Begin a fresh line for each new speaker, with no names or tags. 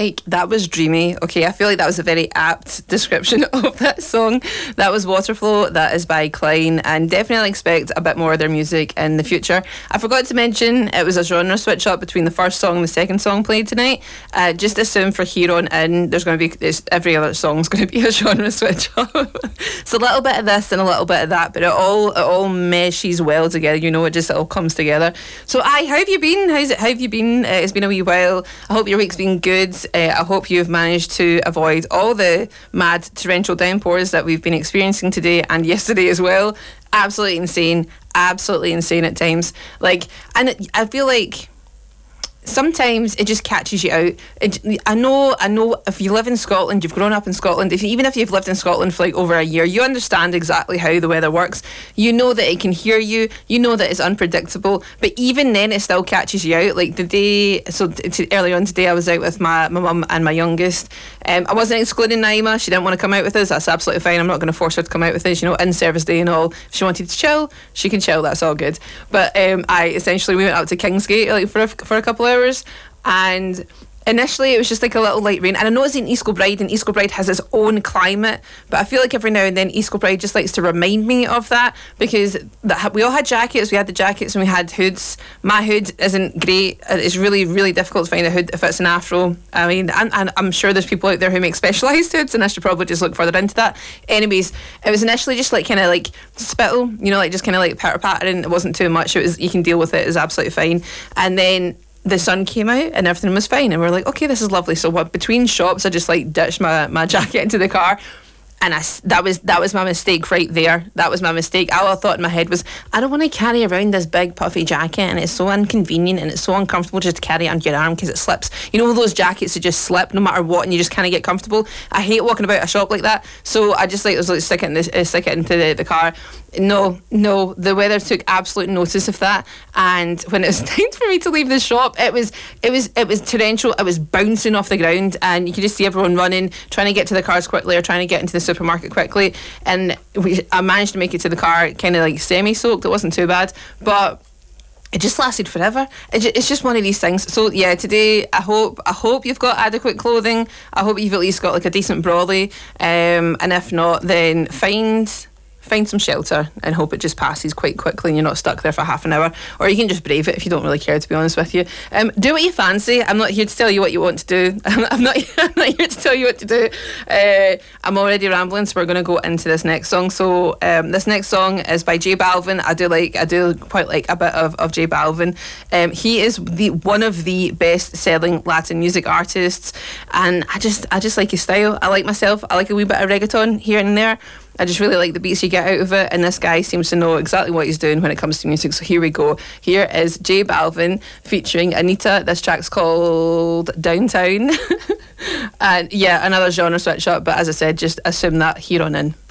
like, that was dreamy. Okay, I feel like that was a very apt description of that song. That was Waterflow. That is by Klein, and definitely expect a bit more of their music in the future. I forgot to mention it was a genre switch up between the first song and the second song played tonight. Just assume for here on in, there's going to be, every other song's going to be a genre switch up. So a little bit of this and a little bit of that, but it all meshes well together. You know, it all comes together. So how have you been? How have you been? It's been a wee while. I hope your week's been good. I hope you've managed to avoid all the mad torrential downpours that we've been experiencing today and yesterday as well. Absolutely insane at times. Like, and I feel like sometimes it just catches you out. I know if you live in Scotland, you've grown up in Scotland, even if you've lived in Scotland for like over a year, you understand exactly how the weather works. You know that it can hear you, you know that it's unpredictable, but even then it still catches you out. Like the day, earlier on today I was out with my mum and my youngest. I wasn't excluding Naima. She didn't want to come out with us. That's absolutely fine. I'm not going to force her to come out with us, you know, in service day and all. If she wanted to chill, she can chill, that's all good. But we went up to Kingsgate like for a couple of hours, and initially it was just like a little light rain, and I know it's in East Kilbride, and East Kilbride has its own climate, but I feel like every now and then East Kilbride just likes to remind me of that, because we all had jackets. We had the jackets and we had hoods. My hood isn't great. It's really, really difficult to find a hood if it's an afro. I mean, and I'm sure there's people out there who make specialised hoods, and I should probably just look further into that. Anyways, it was initially just like kind of like spittle, you know, like just kind of like pattering. It wasn't too much. It was, you can deal with it. It's absolutely fine. And then the sun came out and everything was fine, and we're like, okay, this is lovely. So between shops I just like ditched my jacket into the car, and that was my mistake right there. That was my mistake. All I thought in my head was, I don't want to carry around this big puffy jacket, and it's so inconvenient and it's so uncomfortable just to carry it under your arm because it slips. You know those jackets that just slip no matter what, and you just kind of get comfortable. I hate walking about a shop like that, so I just stick it into the car. No, the weather took absolute notice of that, and when it was time for me to leave the shop, it was torrential. It was bouncing off the ground, and you could just see everyone running, trying to get to the cars quickly or trying to get into the supermarket quickly. And I managed to make it to the car kind of like semi-soaked. It wasn't too bad, but it just lasted forever. It's just one of these things. So yeah, today I hope you've got adequate clothing. I hope you've at least got like a decent brolly, and if not, then find some shelter and hope it just passes quite quickly and you're not stuck there for half an hour. Or you can just brave it if you don't really care, to be honest with you. Do what you fancy. I'm not here to tell you what you want to do. I'm not here to tell you what to do. I'm already rambling, so we're going to go into this next song. So this next song is by J Balvin. I do quite like a bit of J Balvin. He is one of the best selling Latin music artists, and I just like his style. I like myself. I like a wee bit of reggaeton here and there. I just really like the beats you get out of it, and this guy seems to know exactly what he's doing when it comes to music. So here we go. Here is J Balvin featuring Anita. This track's called Downtown. And yeah, another genre switch up, but as I said, just assume that here on in.